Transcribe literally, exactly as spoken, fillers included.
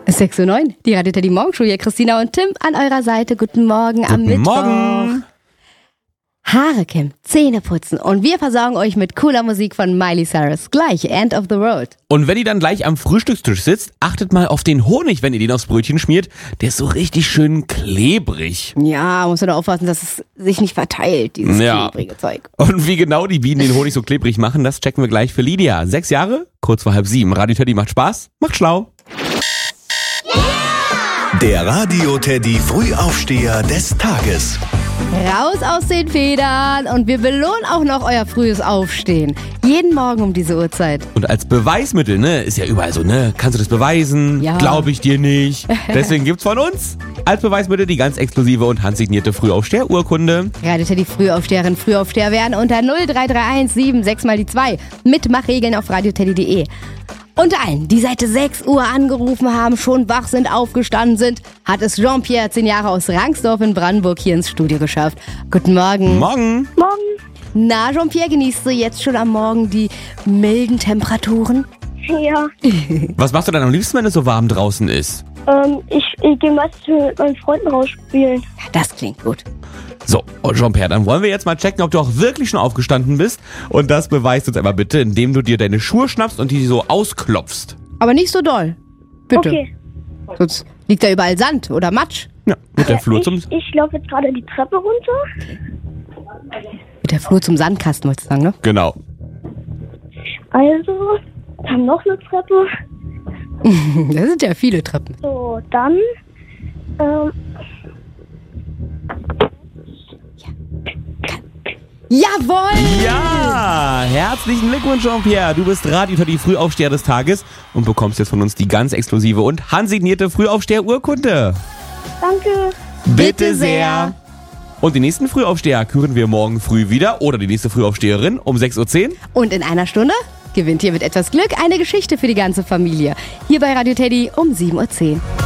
sechs Uhr neun, die Radio Teddy Morgenshow hier. Christina und Tim an eurer Seite. Guten Morgen am Guten Mittwoch. Morgen. Haare kämmen, Zähne putzen und wir versorgen euch mit cooler Musik von Miley Cyrus. Gleich End of the Road. Und wenn ihr dann gleich am Frühstückstisch sitzt, achtet mal auf den Honig, wenn ihr den aufs Brötchen schmiert. Der ist so richtig schön klebrig. Ja, muss man doch aufpassen, dass es sich nicht verteilt, dieses Ja. klebrige Zeug. Und wie genau die Bienen den Honig so klebrig machen, das checken wir gleich für Lydia. Sechs Jahre, kurz vor halb sieben. Radio Teddy macht Spaß, macht schlau. Der Radio Teddy Frühaufsteher des Tages. Raus aus den Federn und wir belohnen auch noch euer frühes Aufstehen. Jeden Morgen um diese Uhrzeit. Und als Beweismittel, ne, ist ja überall so, ne, kannst du das beweisen? Ja. Glaube ich dir nicht. Deswegen gibt's von uns als Beweismittel die ganz exklusive und handsignierte Frühaufsteher-Urkunde. Radio Teddy Frühaufsteherin, Frühaufsteher werden unter null drei drei eins sieben sechs mal die zwei. Mitmachregeln auf radioteddy punkt de. Unter allen, die seit sechs Uhr angerufen haben, schon wach sind, aufgestanden sind, hat es Jean-Pierre, zehn Jahre aus Rangsdorf in Brandenburg, hier ins Studio geschafft. Guten Morgen. Morgen. Morgen. Na, Jean-Pierre, genießt du jetzt schon am Morgen die milden Temperaturen? Ja. Was machst du dann am liebsten, wenn es so warm draußen ist? Ähm, ich, ich gehe meistens mit meinen Freunden rausspielen. Ja, das klingt gut. So, und Jean-Pierre, dann wollen wir jetzt mal checken, ob du auch wirklich schon aufgestanden bist. Und das beweist uns aber bitte, indem du dir deine Schuhe schnappst und die so ausklopfst. Aber nicht so doll. Bitte. Okay. Sonst liegt da überall Sand oder Matsch. Ja, mit der Flur zum... Ich, ich laufe jetzt gerade die Treppe runter. Mit der Flur zum Sandkasten, wolltest du sagen, ne? Genau. Also, dann noch eine Treppe. Das sind ja viele Treppen. So, dann... Ähm, Jawohl! Ja, herzlichen Glückwunsch, Jean-Pierre. Du bist Radio Teddy Frühaufsteher des Tages und bekommst jetzt von uns die ganz exklusive und handsignierte Frühaufsteher-Urkunde. danke. Bitte sehr. Und die nächsten Frühaufsteher küren wir morgen früh wieder oder die nächste Frühaufsteherin um sechs Uhr zehn. Und in einer Stunde gewinnt ihr mit etwas Glück eine Geschichte für die ganze Familie. Hier bei Radio Teddy um sieben Uhr zehn.